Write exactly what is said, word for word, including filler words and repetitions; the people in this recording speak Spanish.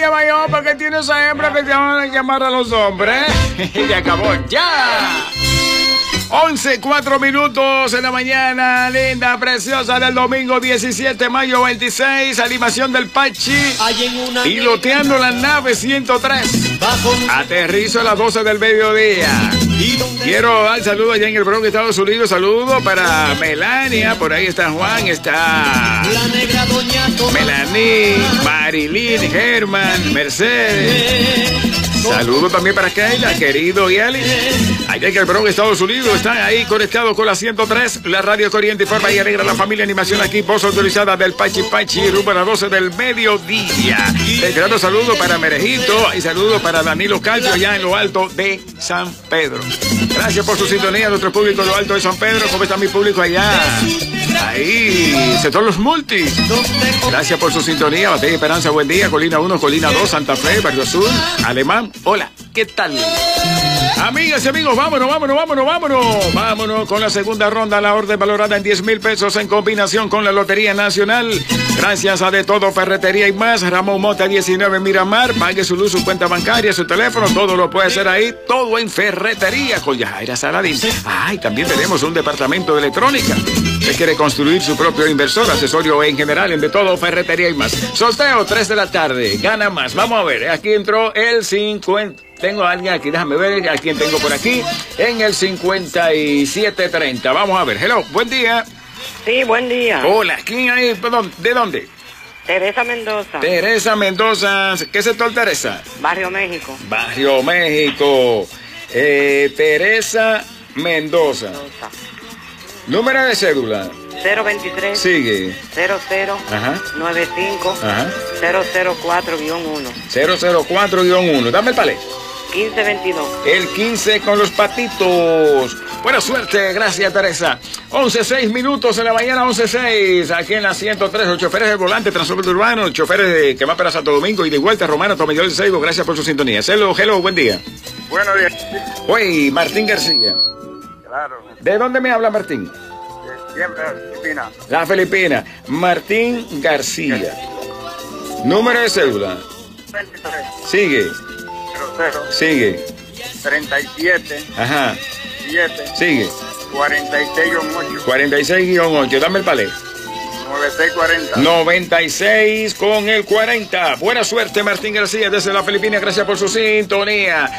Lidia Bayón, porque tiene esa hembra que te van a llamar a los hombres. Y se acabó ya. once, cuatro minutos en la mañana, linda, preciosa del domingo diecisiete de mayo veintiséis, animación del Pachi, piloteando la nave ciento tres, aterrizo a las doce del mediodía. Quiero dar saludos allá en el Bronx, Estados Unidos, saludos para Melania, por ahí está Juan, está Melanie, Marilyn, Germán, Mercedes. Saludos también para Keila, querido Yali. Allá en el Bronx, Estados Unidos, están ahí conectados con la ciento tres, la radio corriente informa y alegra la familia animación aquí, voz autorizada del Pachi Pachi, rumbo a las doce del mediodía. El gran saludo para Merejito y saludo para Danilo Calcio, allá en lo alto de San Pedro. Gracias por su sintonía, nuestro público en lo alto de San Pedro. ¿Cómo está mi público allá? Ahí, sector Los Multis. Gracias por su sintonía. Batalla Esperanza, buen día. Colina uno, Colina dos, Santa Fe, Barrio Sur, Alemán. Hola, ¿qué tal? Amigas y amigos, vámonos, vámonos, vámonos, vámonos. Vámonos con la segunda ronda. La orden valorada en diez mil pesos en combinación con la Lotería Nacional. Gracias a De Todo Ferretería y más. Ramón Mota diecinueve Miramar. Pague su luz, su cuenta bancaria, su teléfono. Todo lo puede hacer ahí. Todo en ferretería con Yajaira Saladín. Ay, también tenemos un departamento de electrónica. Se quiere construir su propio inversor, accesorio en general en De Todo Ferretería y más. Sorteo tres de la tarde. Gana más. Vamos a ver. Aquí entró el cincuenta. Tengo a alguien aquí, déjame ver a quién tengo por aquí. En el cincuenta y siete treinta. Vamos a ver. Hello, buen día. Sí, buen día. Hola, ¿quién hay? Perdón, ¿de dónde? Teresa Mendoza. Teresa Mendoza. ¿Qué sector, Teresa? Barrio México. Barrio México. Eh, Teresa Mendoza. Mendoza. Número de cédula. cero veintitrés. Sigue. cero cero. Ajá. noventa y cinco. Ajá. cero cero cuatro guión uno. cero cero cuatro guión uno. Dame el palé. quince veintidós. El quince con los patitos. Buena suerte, gracias Teresa. once seis minutos en la mañana, once seis. Aquí en la ciento tres, los choferes del volante, transporte urbano, choferes de, que van para Santo Domingo y de vuelta, Romano, Tomillón del Seibo. Gracias por su sintonía. Hello, hello, buen día. Buenos días. Oye, Martín García. Claro. ¿De dónde me habla Martín? Siempre Filipina. La Filipina. Martín García. Número de cédula. veintitrés. Sigue. cero cero. Sigue. treinta y siete. Ajá. siete. Sigue. cuarenta y seis ocho. cuarenta y seis guión ocho. Dame el palé. noventa y seis cuarenta. noventa y seis con el cuarenta. Buena suerte, Martín García, desde la Filipina. Gracias por su sintonía.